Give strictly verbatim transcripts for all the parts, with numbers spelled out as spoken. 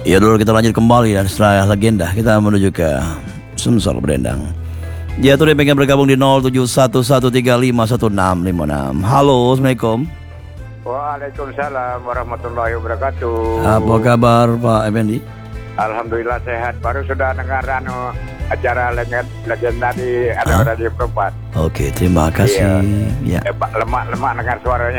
Ya dulu kita lanjut kembali dan setelah legenda kita menuju ke Sumsel Berendang. Dia tuh dia pengen bergabung di nol tujuh satu satu tiga lima satu enam lima enam. Halo, Assalamualaikum. Waalaikumsalam warahmatullahi wabarakatuh. Apa kabar Pak Effendi? Alhamdulillah sehat. Baru sudah dengar anu acara legenda, legenda di ada Hah? Radio Perempat. Oke, terima kasih. Ya. Eh, Pak, lemak-lemak dengar suaranya.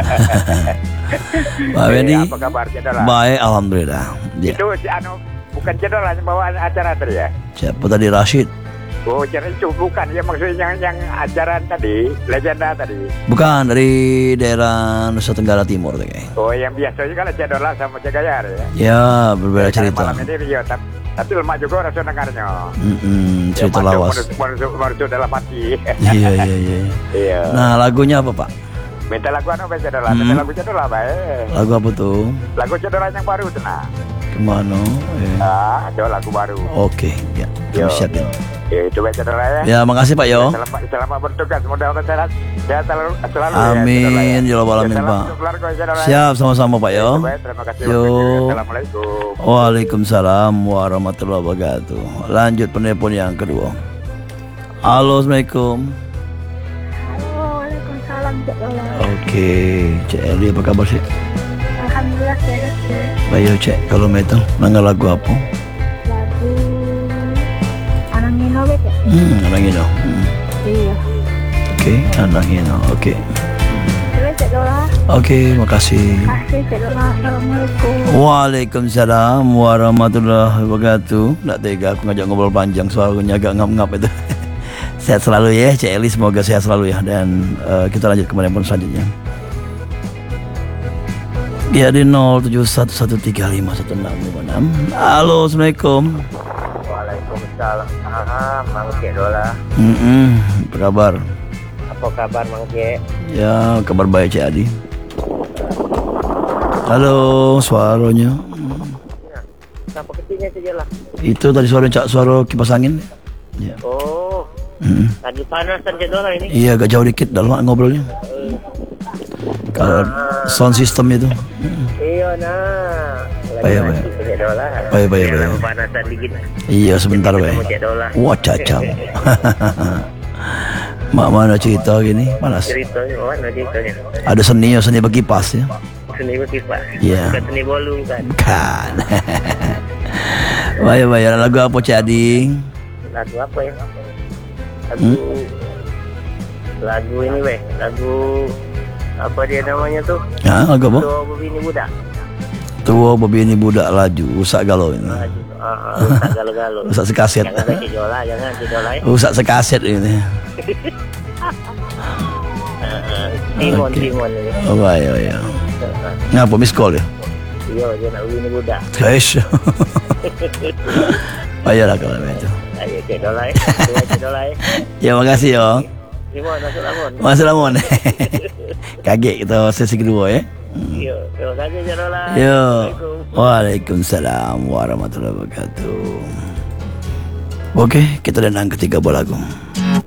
Pak Effendi. Eh, apa kabar Cedola? Baik, alhamdulillah. Ya. Itu si anu bukan Cedola yang bawa acara tadi ya? Siapa tadi, Rashid? Oh, acara itu bukan ya, maksudnya yang yang acara tadi, legenda tadi. Bukan, dari daerah Nusa Tenggara Timur kayaknya. Oh, yang biasanya kan Cedola sama Cegayar ya. Ya, berbeda Karena cerita. Malam ini ya, tapi, tapi lemak juga rasa dengarnya. Mm-mm, cerita Ya, lawas. Masuk masuk dalam hati. Iya, iya, iya. Iya. Nah, lagunya apa, Pak? Minta lagu anu bae Cedola, Hmm. minta lagu Cedola bae. Lagu apa tuh? Lagu Cedola yang baru tuh nah. Kemana? Eh. Ah, ada lagu baru. Oke, ya. Kami Yo. siapin. Ya, itu bae Cedola ya. Ya, makasih Pak Yo. Selamat, selamat bertugas, mudah-mudahan sehat, sehat selalu, selalu ya, Amin, Cedola ya Rabbal Ya, alamin, salam Pak. untuk keluarga Cedola ya. Siap, sama-sama Pak Yo. Ya, baik, terima kasih. Yo. Assalamualaikum. Waalaikumsalam warahmatullahi wabarakatuh. Lanjut penelpon yang kedua. Halo, Assalamualaikum. Halo, waalaikumsalam Cek Lola. Oke, Cek Eli apa kabar sih? Alhamdulillah sehat Cek. Bayo Cek, kalau metu nangga lagu apa? Lagu Anak Nino Cek. Hmm, anak Ino. Hmm. Iya. Oke, anak Ino. Oke. Terus Cek Lola. Oke, makasih. Kasih Cek Lola. Assalamualaikum. Waalaikumsalam warahmatullahi wabarakatuh. Nggak tega aku ngajak ngobrol panjang, suaranya agak ngap-ngap itu. Sehat selalu ya Cek Eli, semoga sehat selalu ya. Dan eh, kita lanjut ke telepon selanjutnya. Ya di nol tujuh satu satu tiga lima satu enam lima enam. Halo, Assalamualaikum. Waalaikumsalam. Ah, Mang Cedola. Mm-mm, apa kabar? Apa kabar Mang Ce? Ya, kabar baik Cek Adi. Halo, suaranya. Kenapa kecilnya Cedola? Itu tadi suara cak suara kipas angin. Ya. Oh, Mm. lagi panas kan Cedola ini. Iya, agak jauh dikit dalam ngobrolnya. Kalau sound system itu. Iya nah. Baik, baik. Cedola. Baik, baik, baik. Panasan dikit. Iya, sebentar Ketemu weh. Cedola. Wah, cacam. Mak mana cerita gini panas. Ceritanya mana ceritanya? Ada seni ya, seni berkipas ya. Seni berkipas. Iya. Bukan seni bolu kan. Kan. Baik, baik. Lagu apa Cik Adi? Lagu apa ya? Lagu Hmm? lagu ini weh. Lagu apa dia namanya tuh? Ya, lagu apa? Tua Bebini Budak. Tua begini budak laju, usak galau ini. Lagi. Ah, ah, rusak galau-galau. Usak sekaset. Jangan ke Cedola, jangan Cedola ya. Usak sekaset ini. Ah, Timon, Oke. Timon ini. Oh, baik, baik. Ah, Ngapa miss call ya? Iya, dia nak Bebini Budak. Guys. Baiklah kalau itu. Ayo Cedola ya. Dua Cedola ya. Ya, makasih yo. Timon, masuk lamun. Mas Ramon. Kaget kita sesi kedua ya. Iya, terima kasih Cedola. Yo. Assalamualaikum. Waalaikumsalam warahmatullahi wabarakatuh. Oke, kita denang ketiga buah lagu.